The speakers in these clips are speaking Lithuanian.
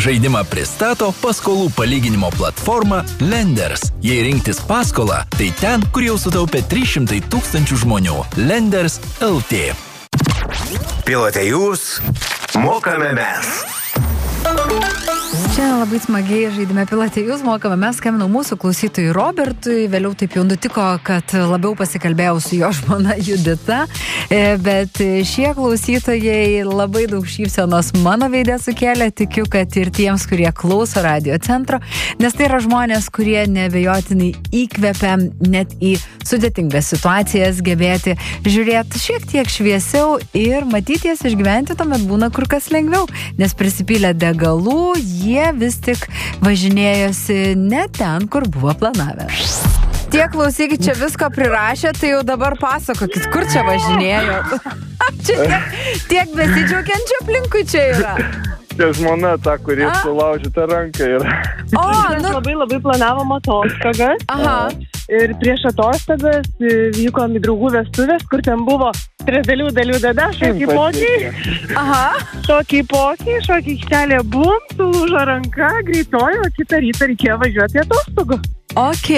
Žaidimą pristato paskolų palyginimo platforma Lenders. Jei rinktis paskolą, tai ten, kur jau sutaupė 300 000 žmonių. Lenders LT. Pilote jūs, mokame mes. Šiandien labai smagiai žaidime Pilote jūs, mokame mes, skambinau mūsų klausytojui Robertui, vėliau taip jau nutiko, kad labiau pasikalbėjau su jo žmona Judita, bet šie klausytojai labai daug šypsenos mano veide sukėlė, tikiu, kad ir tiems, kurie klauso radio centro, nes tai yra žmonės, kurie neabejotinai įkvepia net į sudėtingas situacijas, gebėti žiūrėti šiek tiek šviesiau ir matyti jas išgyventi tuomet būna kur kas lengviau, nes prisipylę degalų, jie vis tik važinėjosi ne ten, kur buvo planavę. Tie klausykit, čia visko prirašė, tai jau dabar pasakokit, kur čia važinėjo. Čia tiek besidžiaugiančių aplinkui čia yra. Čia žmona ta, kurie sulaužyta ranka yra. Mes labai planavom atostogas. Aha. Ir prieš atostogas vykom į draugų vestuvės, kur ten buvo dalių dada, šokį pokiai. Aha. Šokį pokiai, šokį aikštelė bum, sulūžo ranka, greitojo, kitą rytą reikėjo važiuoti atostogų. Ok.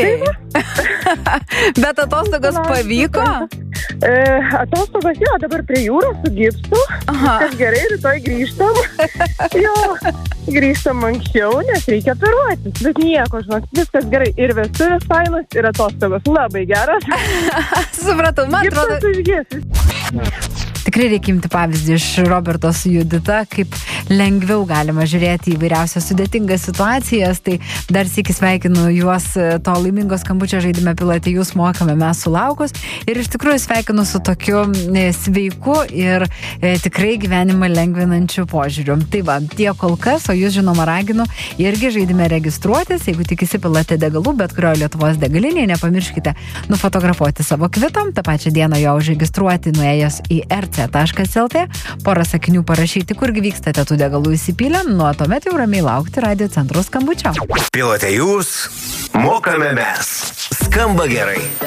Bet atostogos pavyko? Atostogos jo, dabar prie jūros su gipsu. Kas gerai, rytoj grįžtam. Jo, grįžtam anksčiau, nes reikia operuotis. Bet nieko, žinok, viskas gerai. Ir vestuvės fainas, ir atostogos labai geras. Supratau, man atrodo... Tikrai reikia imti pavyzdį iš Roberto su Judita, kaip lengviau galima žiūrėti į vairiausias sudėtingas situacijas. Tai dar sykį sveikinu juos to laimingo skambučio žaidime Pilote jūs, mokame mes sulaukus. Ir iš tikrųjų sveikinu su tokiu sveiku ir tikrai gyvenimą lengvinančiu požiūriu. Tai va, tie kol kas, o jūs žinoma raginu irgi žaidime registruotis. Jeigu tik įsipilate degalų, bet kurio Lietuvos degalinėje, nepamirškite nufotografuoti savo kvitą. Ta pačią dieną jo užregistruoti nuėjęs į rc.lt, porą sakinių parašyti, kurgi vykstate tų degalų įsipylę, nuo tuomet jau ramiai laukti radio centro skambučio. Pilote jūs, mokame mes. Skamba gerai.